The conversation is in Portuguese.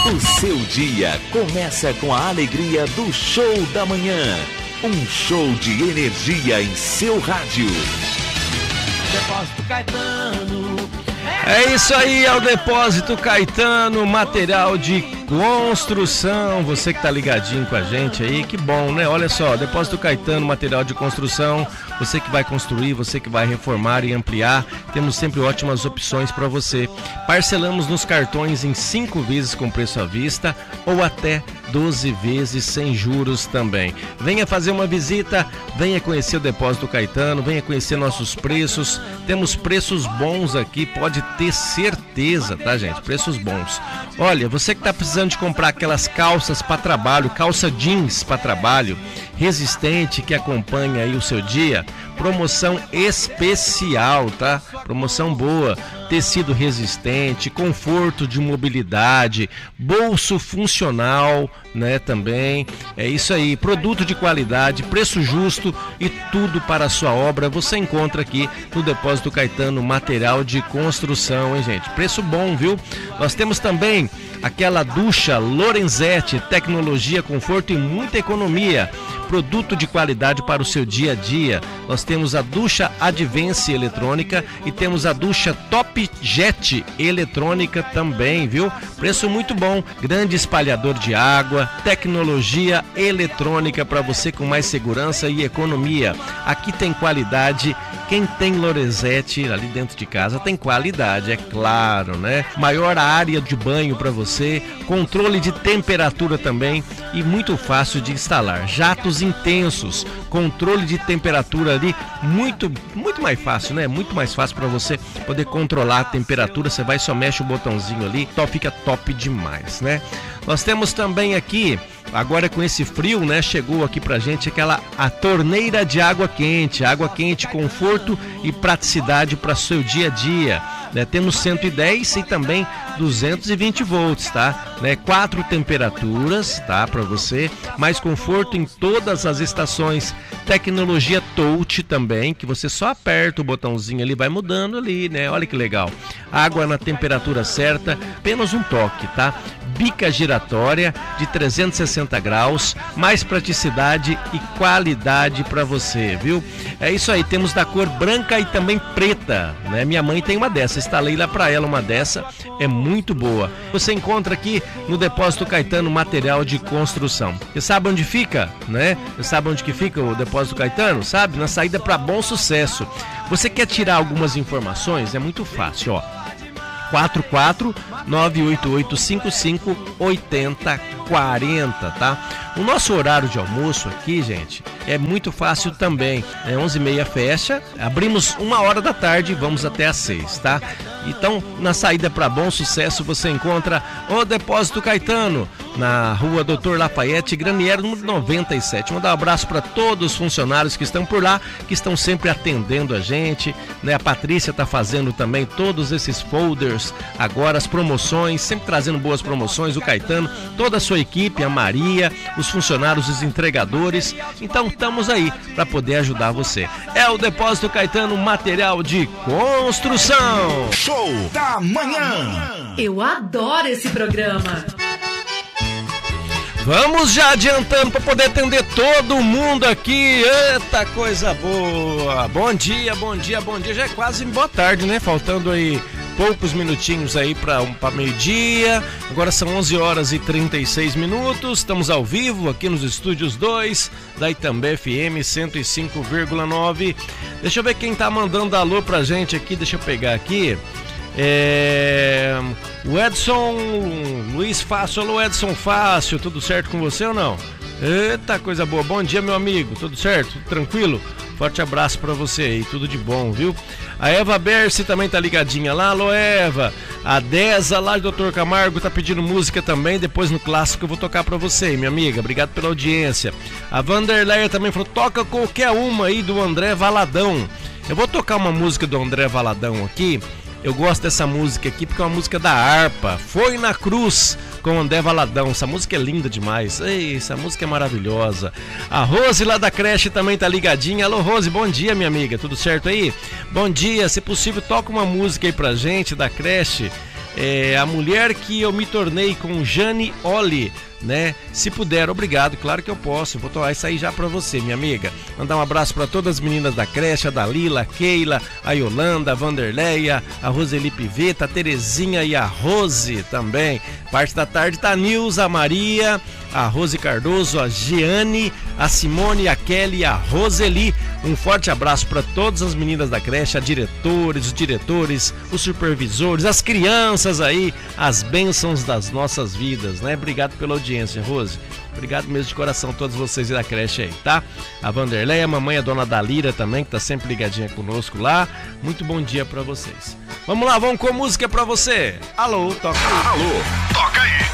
O seu dia começa com a alegria do Show da Manhã. Um show de energia em seu rádio. Depósito Caetano. É isso aí, é o Depósito Caetano, material de construção. Você que tá ligadinho com a gente aí, que bom, né? Olha só, Depósito Caetano, material de construção. Você que vai construir, você que vai reformar e ampliar, temos sempre ótimas opções para você. Parcelamos nos cartões em 5 vezes com preço à vista ou até 12 vezes sem juros também. Venha fazer uma visita, venha conhecer o Depósito Caetano, venha conhecer nossos preços. Temos preços bons aqui, pode ter certeza, tá, gente? Preços bons. Olha, você que está precisando de comprar aquelas calças para trabalho, calça jeans para trabalho, resistente, que acompanha aí o seu dia, promoção especial, tá? Promoção boa, tecido resistente, conforto de mobilidade, bolso funcional, né, também. É isso aí, produto de qualidade, preço justo e tudo para a sua obra você encontra aqui no Depósito Caetano, material de construção, hein, gente? Preço bom, viu? Nós temos também aquela ducha Lorenzetti, tecnologia, conforto e muita economia. Produto de qualidade para o seu dia a dia. Nós temos a ducha Advance eletrônica e temos a ducha Top Jet eletrônica também, viu? Preço muito bom, grande espalhador de água, tecnologia eletrônica para você com mais segurança e economia. Aqui tem qualidade. Quem tem Lorenzetti ali dentro de casa tem qualidade, é claro, né? Maior área de banho para você, controle de temperatura também e muito fácil de instalar. Jatos intensos, controle de temperatura ali, muito mais fácil, né? Muito mais fácil para você poder controlar a temperatura. Você vai, só mexe o botãozinho ali, fica top demais, né? Nós temos também aqui, agora com esse frio, né, chegou aqui pra gente a torneira de água quente, conforto e praticidade para seu dia a dia, né? Temos 110 e também 220 volts, tá? Né? 4 temperaturas, tá? Para você, mais conforto em todas as estações, tecnologia touch também, que você só aperta o botãozinho ali, vai mudando ali, né? Olha que legal. Água na temperatura certa, apenas um toque, tá? Bica giratória de 360 graus, mais praticidade e qualidade para você, viu? É isso aí, temos da cor branca e também preta, né? Minha mãe tem uma dessa, instalei lá para ela uma dessa, é muito boa. Você encontra aqui no Depósito Caetano, material de construção. Você sabe onde fica, né? Você sabe onde que fica o Depósito Caetano? Sabe? Na saída para Bom Sucesso. Você quer tirar algumas informações? É muito fácil, ó. 44-98855-8040, tá? O nosso horário de almoço aqui, gente, é muito fácil também. É 11h30 fecha, abrimos 1h da tarde e vamos até às 6, tá? Então, na saída para Bom Sucesso, você encontra o Depósito Caetano, na rua Doutor Lafayette, Granier, número 97. Mandar um abraço para todos os funcionários que estão por lá, que estão sempre atendendo a gente, né? A Patrícia está fazendo também todos esses folders, agora as promoções, sempre trazendo boas promoções, o Caetano, toda a sua equipe, a Maria, os funcionários, os entregadores. Então, estamos aí para poder ajudar você. É o Depósito Caetano, material de construção. Show da Manhã. Eu adoro esse programa. Vamos já adiantando para poder atender todo mundo aqui. Eita, coisa boa. Bom dia. Já é quase boa tarde, né? Faltando aí poucos minutinhos aí para meio-dia. Agora são 11h36. Estamos ao vivo aqui nos estúdios 2 da Itambé FM 105,9. Deixa eu ver quem tá mandando alô pra gente aqui. Deixa eu pegar aqui. O Edson Luiz Fácil. Alô, Edson Fácil, tudo certo com você ou não? Eita, coisa boa. Bom dia, meu amigo, tudo certo? Tudo tranquilo? Forte abraço pra você aí, tudo de bom, viu? A Eva Berce também tá ligadinha lá. Alô, Eva. A Deza lá do Dr. Camargo tá pedindo música também. Depois no clássico eu vou tocar pra você, minha amiga. Obrigado pela audiência. A Vanderleia também falou: toca qualquer uma aí do André Valadão. Eu vou tocar uma música do André Valadão aqui. Eu gosto dessa música aqui porque é uma música da harpa. Foi na Cruz, com André Valadão. Essa música é linda demais. Ei, essa música é maravilhosa. A Rose lá da creche também tá ligadinha. Alô, Rose, bom dia, minha amiga. Tudo certo aí? Bom dia. Se possível, toca uma música aí pra gente da creche. A mulher que eu me tornei com Jane Oli, né? Se puder, obrigado, claro que eu posso. Vou tomar isso aí já pra você, minha amiga. Mandar um abraço pra todas as meninas da creche, a Dalila, a Keila, a Yolanda, a Vanderleia, a Roseli Piveta, a Terezinha e a Rose também. Parte da tarde tá a Nilza, a Maria, a Rose Cardoso, a Giane, a Simone, a Kelly e a Roseli. Um forte abraço para todas as meninas da creche, a diretores, os diretores, os supervisores, as crianças aí, as bênçãos das nossas vidas, né? Obrigado pela audiência, Rose. Obrigado mesmo de coração a todos vocês da creche aí, tá? A Vanderleia, a mamãe, a dona Dalira também, que tá sempre ligadinha conosco lá. Muito bom dia para vocês. Vamos lá, vamos com música para você. Alô, toca aí. Alô, toca aí.